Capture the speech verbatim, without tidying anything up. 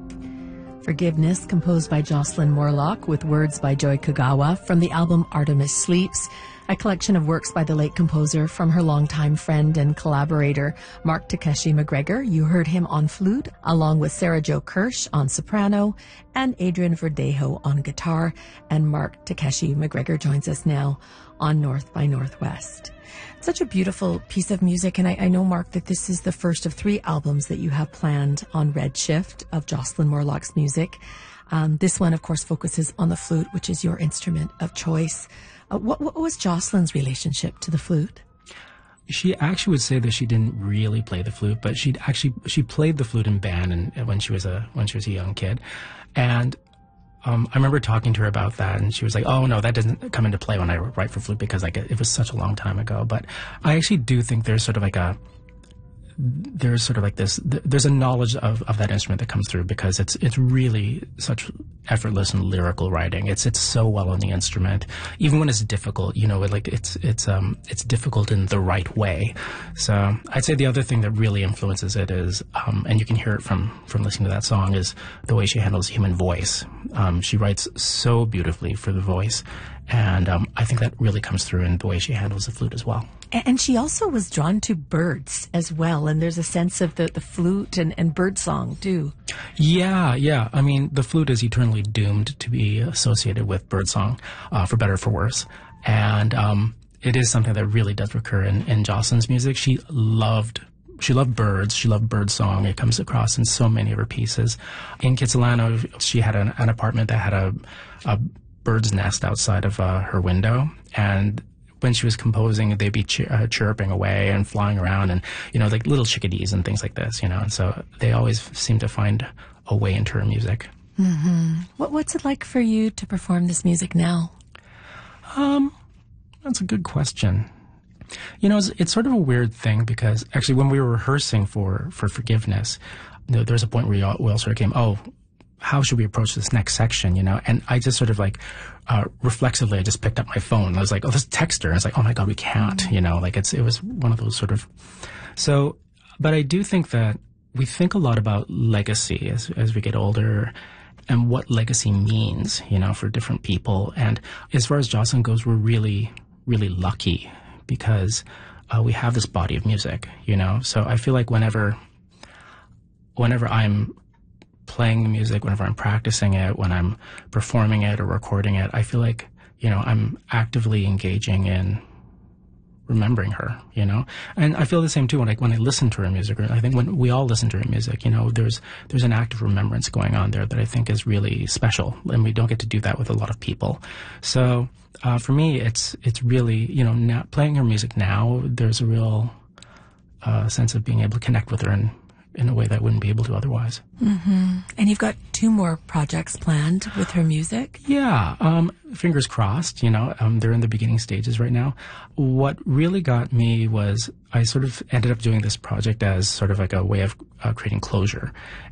Forgiveness, composed by Jocelyn Morlock with words by Joy Kagawa from the album Artemis Sleeps, a collection of works by the late composer from her longtime friend and collaborator Mark Takeshi McGregor. You heard him on flute, along with Sarah Jo Kirsch on soprano and Adrian Verdejo on guitar. And Mark Takeshi McGregor joins us now on North by Northwest. Such a beautiful piece of music, and I, I know, Mark, that this is the first of three albums that you have planned on Redshift of Jocelyn Morlock's music. Um, this one, of course, focuses on the flute, which is your instrument of choice. Uh, what, what was Jocelyn's relationship to the flute? She actually would say that she didn't really play the flute, but she actually she played the flute in band and when she was a when she was a young kid, and Um, I remember talking to her about that, and she was like, "Oh no, that doesn't come into play when I write for flute because like it was such a long time ago." But I actually do think there's sort of like a there's sort of like this there's a knowledge of, of that instrument that comes through because it's it's really such effortless and lyrical writing. It's it's so well on the instrument, even when it's difficult. You know, like it's it's um it's difficult in the right way. So I'd say the other thing that really influences it is, um, and you can hear it from from listening to that song, is the way she handles human voice. Um, she writes so beautifully for the voice, and um, I think that really comes through in the way she handles the flute as well. And she also was drawn to birds as well, and there's a sense of the, the flute and, and bird song, too. Yeah, yeah. I mean, the flute is eternally doomed to be associated with birdsong, uh, for better or for worse. And um, it is something that really does recur in, in Jocelyn's music. She loved She loved birds. She loved birdsong. It comes across in so many of her pieces. In Kitsilano, she had an, an apartment that had a, a bird's nest outside of uh, her window, and when she was composing, they'd be chir- uh, chirping away and flying around, and you know, like little chickadees and things like this, you know. And so they always seem to find a way into her music. Mm-hmm. What, what's it like for you to perform this music now? Um, that's a good question. You know, it's, it's sort of a weird thing because actually, when we were rehearsing for for Forgiveness, there, there was a point where we all, we all sort of came, oh, how should we approach this next section, you know? And I just sort of like, uh, reflexively, I just picked up my phone. I was like, oh, let's text her. And it's like, oh my God, we can't, you know, like it's, it was one of those sort of, so, but I do think that we think a lot about legacy as, as we get older and what legacy means, you know, for different people. And as far as Jocelyn goes, we're really, really lucky because, uh, we have this body of music, you know? So I feel like whenever, whenever I'm playing the music, whenever I'm practicing it, when I'm performing it or recording it, I feel like, you know, I'm actively engaging in remembering her, you know? And I feel the same too when I, when I listen to her music, or I think when we all listen to her music, you know, there's, there's an act of remembrance going on there that I think is really special, and we don't get to do that with a lot of people. So, uh, for me, it's, it's really, you know, now, playing her music now, there's a real, uh, sense of being able to connect with her and, in a way that I wouldn't be able to otherwise. Mm-hmm. And you've got two more projects planned with her music? Yeah, um, fingers crossed, you know, um, they're in the beginning stages right now. What really got me was I sort of ended up doing this project as sort of like a way of uh, creating closure.